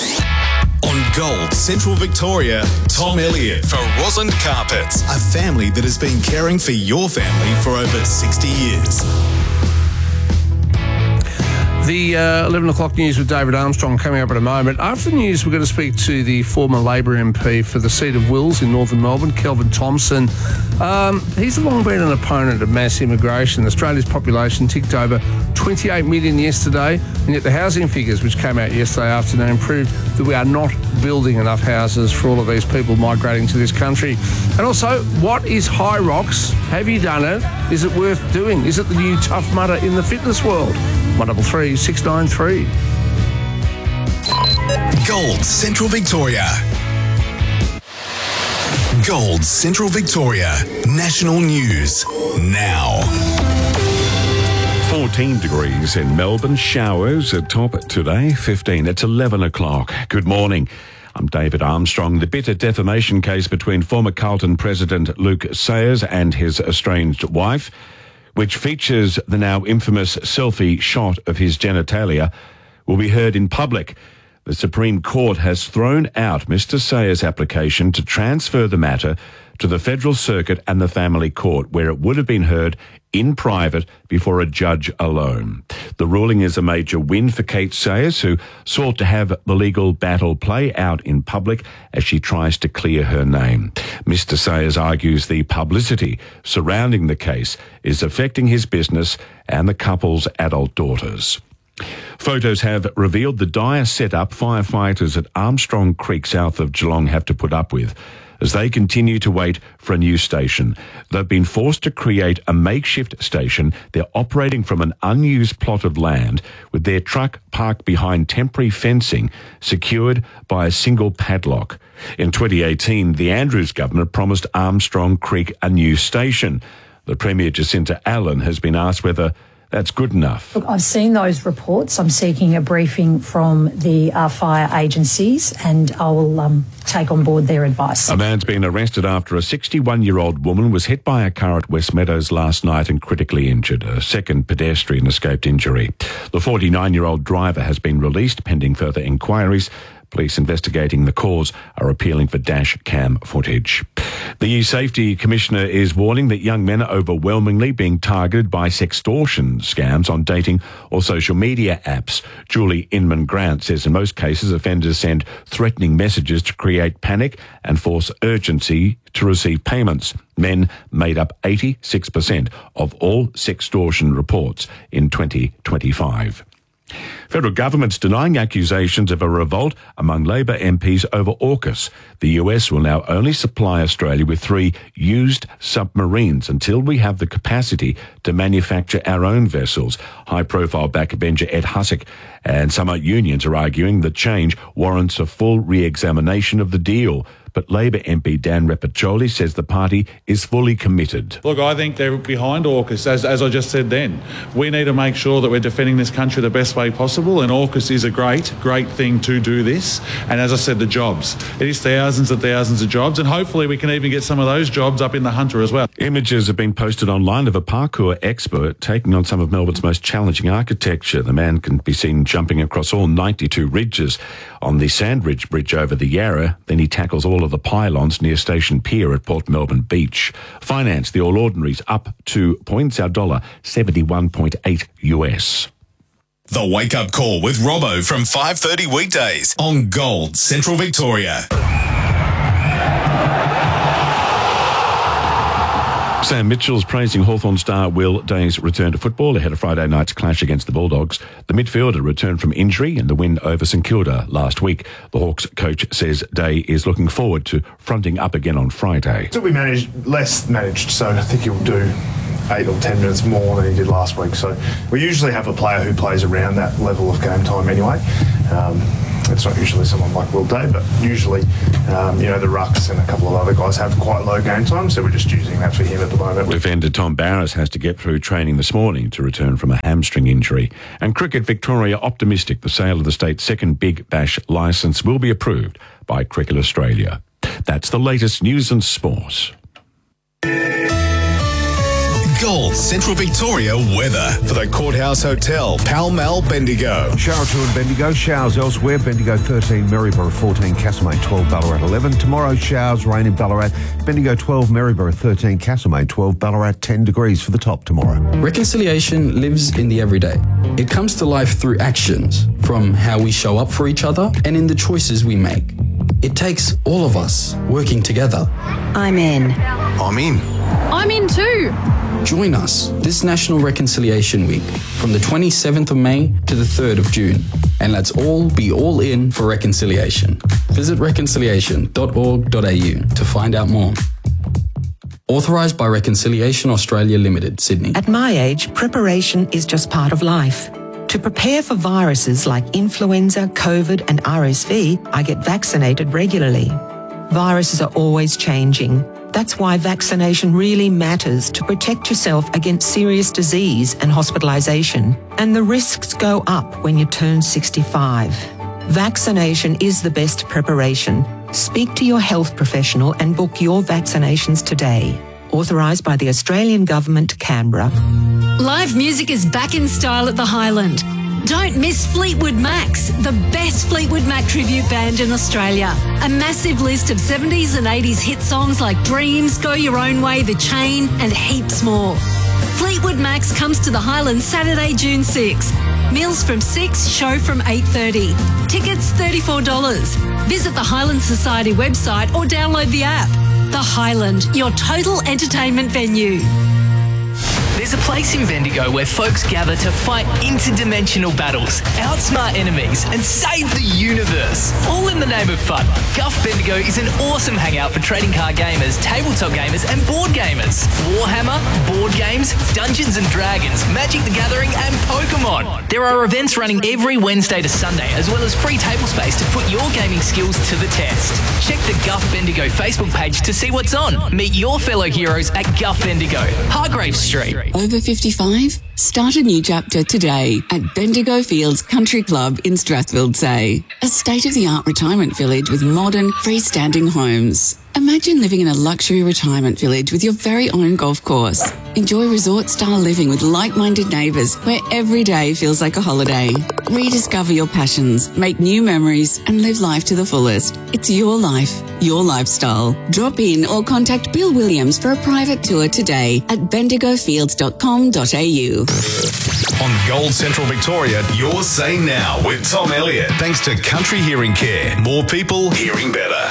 On Gold Central Victoria, Tom Elliott for Roslyn Carpets, a family that has been caring for your family for over sixty years. The uh, eleven o'clock news with David Armstrong coming up in a moment. After the news, we're going to speak to the former Labor M P for the seat of Wills in northern Melbourne, Kelvin Thompson. Um, he's long been an opponent of mass immigration. Australia's population ticked over twenty-eight million yesterday, and yet the housing figures which came out yesterday afternoon proved that we are not building enough houses for all of these people migrating to this country. And also, what is High Rocks? Have you done it? Is it worth doing? Is it the new Tough Mudder in the fitness world? one double three six nine three. Gold Central Victoria. Gold Central Victoria. National News now. fourteen degrees in Melbourne. Showers at top today. fifteen. It's eleven o'clock. Good morning. I'm David Armstrong. The bitter defamation case between former Carlton President Luke Sayers and his estranged wife, which features the now infamous selfie shot of his genitalia, will be heard in public. The Supreme Court has thrown out Mister Sayers' application to transfer the matter to the Federal Circuit and the Family Court, where it would have been heard in private before a judge alone. The ruling is a major win for Kate Sayers, who sought to have the legal battle play out in public as she tries to clear her name. Mister Sayers argues the publicity surrounding the case is affecting his business and the couple's adult daughters. Photos have revealed the dire setup firefighters at Armstrong Creek south of Geelong have to put up with as they continue to wait for a new station. They've been forced to create a makeshift station. They're operating from an unused plot of land with their truck parked behind temporary fencing secured by a single padlock. In twenty eighteen, the Andrews government promised Armstrong Creek a new station. The Premier Jacinta Allen has been asked whether that's good enough. Look, I've seen those reports. I'm seeking a briefing from the uh, fire agencies and I will um, take on board their advice. A man's been arrested after a sixty-one-year-old woman was hit by a car at West Meadows last night and critically injured. A second pedestrian escaped injury. The forty-nine-year-old driver has been released pending further inquiries. Police investigating the cause are appealing for dash cam footage. The Safety Commissioner is warning that young men are overwhelmingly being targeted by sextortion scams on dating or social media apps. Julie Inman-Grant says in most cases offenders send threatening messages to create panic and force urgency to receive payments. Men made up eighty-six percent of all sextortion reports in twenty twenty-five. Federal government's denying accusations of a revolt among Labor M Ps over AUKUS. The U S will now only supply Australia with three used submarines until we have the capacity to manufacture our own vessels. High-profile backbencher Ed Hussick and some unions are arguing that change warrants a full re-examination of the deal. But Labor M P Dan Repiccioli says the party is fully committed. Look, I think they're behind AUKUS, as, as I just said then. We need to make sure that we're defending this country the best way possible, and AUKUS is a great, great thing to do this. And as I said, the jobs. It is thousands and thousands of jobs, and hopefully we can even get some of those jobs up in the Hunter as well. Images have been posted online of a parkour expert taking on some of Melbourne's most challenging architecture. The man can be seen jumping across all ninety-two ridges on the Sandridge Bridge over the Yarra. Then he tackles all of the pylons near Station Pier at Port Melbourne Beach. Finance, the All Ordinaries up two points, our dollar seventy-one point eight U S. The Wake Up Call with Robbo from five thirty weekdays on Gold Central Victoria. Sam Mitchell's praising Hawthorn star Will Day's return to football ahead of Friday night's clash against the Bulldogs. The midfielder returned from injury in the win over St Kilda last week. The Hawks coach says Day is looking forward to fronting up again on Friday. So we managed, less managed, so I think he'll do eight or ten minutes more than he did last week. So we usually have a player who plays around that level of game time anyway. Um, It's not usually someone like Will Day, but usually, um, you know, the Rucks and a couple of other guys have quite low game time, so we're just using that for him at the moment. Defender Tom Barras has to get through training this morning to return from a hamstring injury. And Cricket Victoria optimistic the sale of the state's second Big Bash licence will be approved by Cricket Australia. That's the latest news and sport. Gold Central Victoria weather for the Courthouse Hotel, Pall Mall, Bendigo. Shower two in Bendigo, showers elsewhere. Bendigo thirteen, Maryborough fourteen, Castlemaine twelve, Ballarat eleven. Tomorrow, showers, rain in Ballarat. Bendigo twelve, Maryborough thirteen, Castlemaine twelve, Ballarat ten degrees for the top tomorrow. Reconciliation lives in the everyday. It comes to life through actions, from how we show up for each other and in the choices we make. It takes all of us working together. I'm in. I'm in. I'm in too. Join us this National Reconciliation Week from the twenty-seventh of May to the third of June. And let's all be all in for reconciliation. Visit reconciliation dot org dot a u to find out more. Authorised by Reconciliation Australia Limited, Sydney. At my age, preparation is just part of life. To prepare for viruses like influenza, COVID and R S V, I get vaccinated regularly. Viruses are always changing. That's why vaccination really matters to protect yourself against serious disease and hospitalisation. And the risks go up when you turn sixty-five. Vaccination is the best preparation. Speak to your health professional and book your vaccinations today. Authorised by the Australian Government, Canberra. Live music is back in style at the Highland. Don't miss Fleetwood Macs, the best Fleetwood Mac tribute band in Australia. A massive list of seventies and eighties hit songs like Dreams, Go Your Own Way, The Chain, and heaps more. Fleetwood Macs comes to the Highlands Saturday, June sixth. Meals from six, show from eight thirty. Tickets thirty-four dollars. Visit the Highland Society website or download the app. The Highland, your total entertainment venue. There's a place in Bendigo where folks gather to fight interdimensional battles, outsmart enemies, and save the universe. All in the name of fun. Guff Bendigo is an awesome hangout for trading card gamers, tabletop gamers, and board gamers. Warhammer, board games, Dungeons and Dragons, Magic the Gathering, and Pokemon. There are events running every Wednesday to Sunday, as well as free table space to put your gaming skills to the test. Check the Guff Bendigo Facebook page to see what's on. Meet your fellow heroes at Guff Bendigo, Hargrave Street. Over fifty-five? Start a new chapter today at Bendigo Fields Country Club in Strathfield Say. A state-of-the-art retirement village with modern, freestanding homes. Imagine living in a luxury retirement village with your very own golf course. Enjoy resort-style living with like-minded neighbours where every day feels like a holiday. Rediscover your passions, make new memories and live life to the fullest. It's your life, your lifestyle. Drop in or contact Bill Williams for a private tour today at bendigo fields dot com dot a u. On Gold Central Victoria, your say now with Tom Elliott. Thanks to Country Hearing Care. More people hearing better.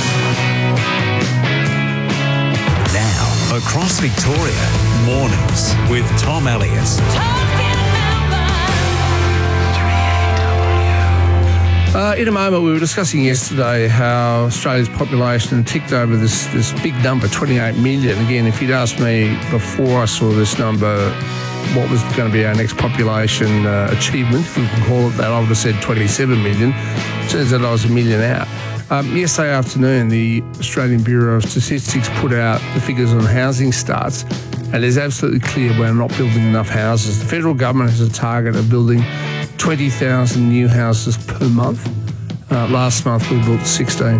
Now, across Victoria, mornings with Tom Elliott. Uh, in a moment, we were discussing yesterday how Australia's population ticked over this, this big number, twenty-eight million. Again, if you'd asked me before I saw this number what was going to be our next population uh, achievement, if we can call it that, I would have said twenty-seven million. Turns out I was a million out. Um, yesterday afternoon, the Australian Bureau of Statistics put out the figures on housing starts, and it's absolutely clear we're not building enough houses. The federal government has a target of building twenty thousand new houses per month. Uh, last month we built sixteen.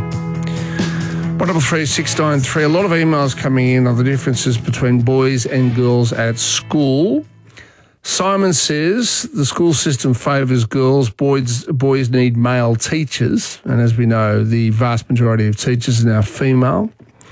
one double three six nine three. A lot of emails coming in on the differences between boys and girls at school. Simon says the school system favours girls. Boys boys need male teachers, and as we know, the vast majority of teachers are now female.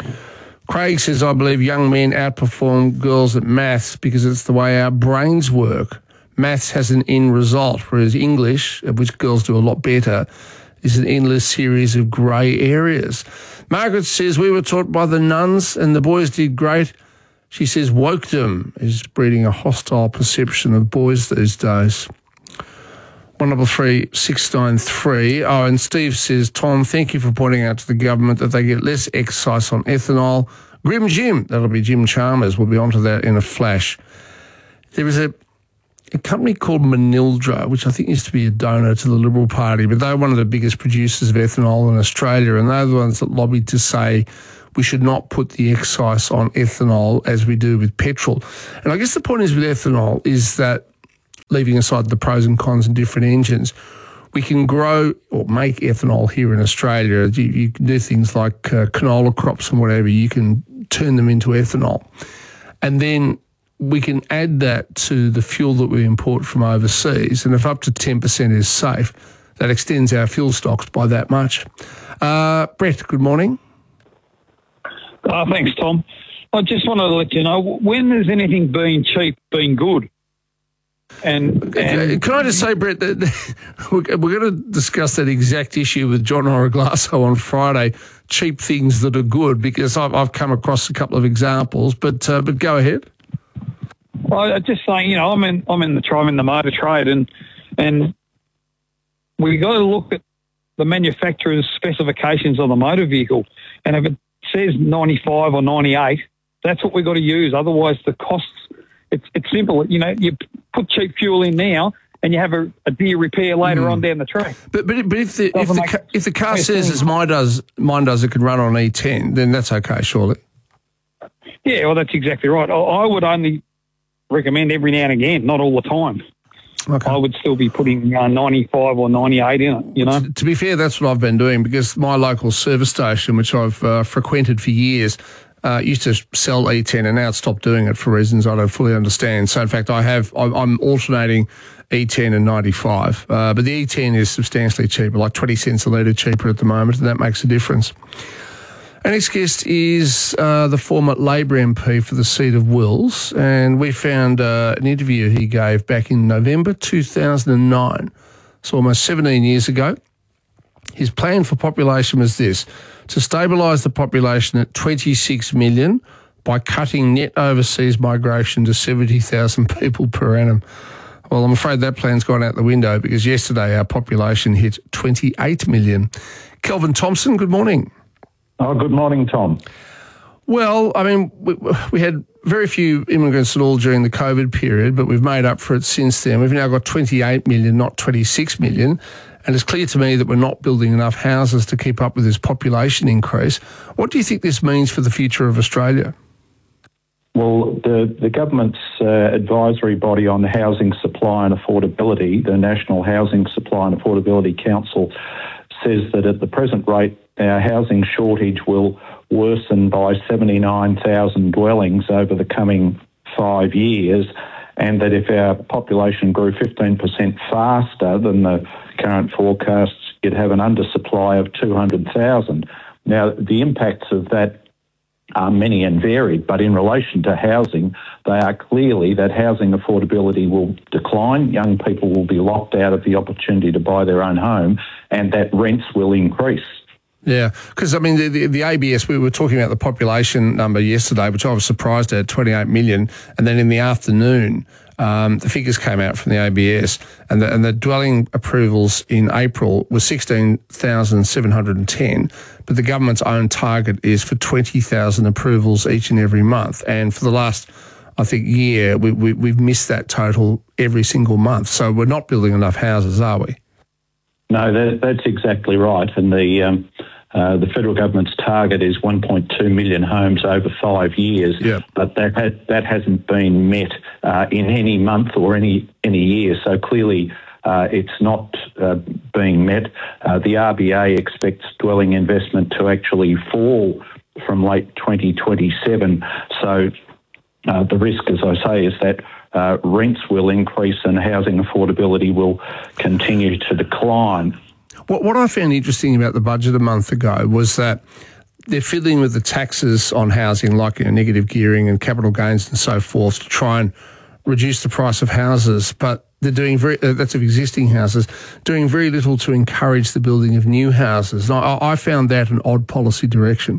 Craig says, I believe young men outperform girls at maths because it's the way our brains work. Maths has an end result, whereas English, at which girls do a lot better, is an endless series of grey areas. Margaret says, we were taught by the nuns and the boys did great. She says, wokedom is breeding a hostile perception of boys these days. one double three six nine three. Oh, and Steve says, Tom, thank you for pointing out to the government that they get less excise on ethanol. Grim Jim, that'll be Jim Chalmers, we'll be onto that in a flash. There is a, a company called Manildra, which I think used to be a donor to the Liberal Party, but they're one of the biggest producers of ethanol in Australia, and they're the ones that lobbied to say we should not put the excise on ethanol as we do with petrol. And I guess the point is with ethanol is that, leaving aside the pros and cons in different engines, we can grow or make ethanol here in Australia. You, you can do things like uh, canola crops and whatever. You can turn them into ethanol. And then we can add that to the fuel that we import from overseas. And if up to ten percent is safe, that extends our fuel stocks by that much. Uh, Brett, good morning. Oh, thanks, Tom. I just wanted to let you know, when has anything been cheap been good? And, and can I just say, Brett, that we're, we're going to discuss that exact issue with John Horaglasso on Friday, cheap things that are good, because I've, I've come across a couple of examples, but uh, but go ahead. Well, I'm just saying, you know, I'm in I'm in the I'm in the motor trade, and and we got to look at the manufacturer's specifications on the motor vehicle, and if it says ninety-five or ninety-eight, that's what we've got to use. Otherwise, the costs. It's it's simple. You know, you put cheap fuel in now, and you have a, a dear repair later mm. on down the track. But but, but if the if the, ca- if the car says as mine does mine does it can run on E ten, then that's okay, surely. Yeah, well, that's exactly right. I, I would only recommend every now and again, not all the time. Okay. I would still be putting uh, ninety-five or ninety-eight in it, you know. To, to be fair, that's what I've been doing, because my local service station, which I've uh, frequented for years, uh, used to sell E ten, and now it's stopped doing it for reasons I don't fully understand. So, in fact, I have I'm alternating E ten and ninety-five, uh, but the E ten is substantially cheaper, like twenty cents a litre cheaper at the moment, and that makes a difference. Our next guest is uh, the former Labor M P for the seat of Wills, and we found uh, an interview he gave back in November two thousand nine, so almost seventeen years ago. His plan for population was this: to stabilise the population at twenty-six million by cutting net overseas migration to seventy thousand people per annum. Well, I'm afraid that plan's gone out the window, because yesterday our population hit twenty-eight million. Kelvin Thompson, good morning. Oh, good morning, Tom. Well, I mean, we, we had very few immigrants at all during the COVID period, but we've made up for it since then. We've now got twenty-eight million, not twenty-six million. And it's clear to me that we're not building enough houses to keep up with this population increase. What do you think this means for the future of Australia? Well, the, the government's uh, advisory body on housing supply and affordability, the National Housing Supply and Affordability Council, says that at the present rate, our housing shortage will worsen by seventy-nine thousand dwellings over the coming five years, and that if our population grew fifteen percent faster than the current forecasts, you'd have an undersupply of two hundred thousand. Now, the impacts of that are many and varied, but in relation to housing, they are clearly that housing affordability will decline, young people will be locked out of the opportunity to buy their own home, and that rents will increase. Yeah, because, I mean, the, the, the A B S, we were talking about the population number yesterday, which I was surprised at, twenty-eight million, and then in the afternoon, um, the figures came out from the A B S, and the, and the dwelling approvals in April were sixteen thousand seven hundred ten, but the government's own target is for twenty thousand approvals each and every month, and for the last, I think, year, we, we, we've missed that total every single month, so we're not building enough houses, are we? No, that, that's exactly right, and the... Um, Uh, the federal government's target is one point two million homes over five years, yeah. but that ha- that hasn't been met uh, in any month or any any year. So clearly, uh, it's not uh, being met. Uh, the R B A expects dwelling investment to actually fall from late twenty twenty-seven. So uh, the risk, as I say, is that uh, rents will increase and housing affordability will continue to decline. What, what I found interesting about the budget a month ago was that they're fiddling with the taxes on housing, like, you know, negative gearing and capital gains and so forth, to try and reduce the price of houses. But they're doing very, uh, that's of existing houses, doing very little to encourage the building of new houses. And I, I found that an odd policy direction.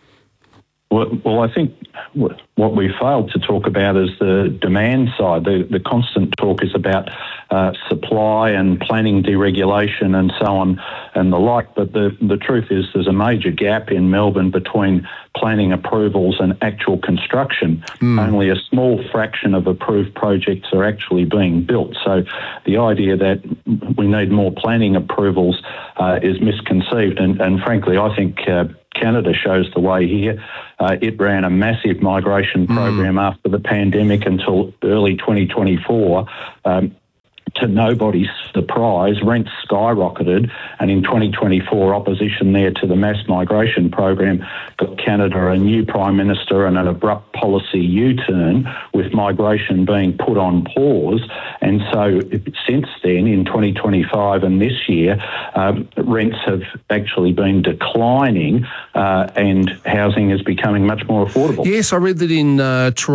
Well, well, I think what we failed to talk about is the demand side. The, the constant talk is about uh, supply and planning deregulation and so on and the like, but the, the truth is there's a major gap in Melbourne between planning approvals and actual construction. Mm. Only a small fraction of approved projects are actually being built. So the idea that we need more planning approvals uh, is misconceived, and, and frankly, I think uh, Canada shows the way here. Uh, it ran a massive migration program mm. after the pandemic until early twenty twenty-four. Um, to nobody's surprise, rents skyrocketed, and in twenty twenty-four, opposition there to the mass migration program got Canada a new Prime Minister and an abrupt policy U-turn, with migration being put on pause. And so since then, in twenty twenty-five and this year, um, rents have actually been declining uh, and housing is becoming much more affordable. Yes, I read that in uh, Toronto.